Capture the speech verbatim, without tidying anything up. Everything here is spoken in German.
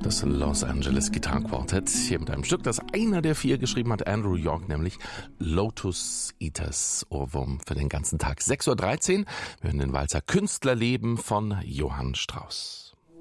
Das Los Angeles Gitarrenquartett hier mit einem Stück, das einer der vier geschrieben hat, Andrew York, nämlich Lotus Eaters, Ohrwurm für den ganzen Tag. sechs Uhr dreizehn, wir hören den Walzer Künstlerleben von Johann Strauss.